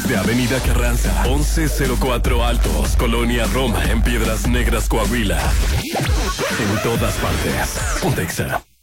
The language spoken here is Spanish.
desde Avenida Carranza, 1104 Altos, Colonia Roma, en Piedras Negras, Coahuila. En todas partes. Pontexa.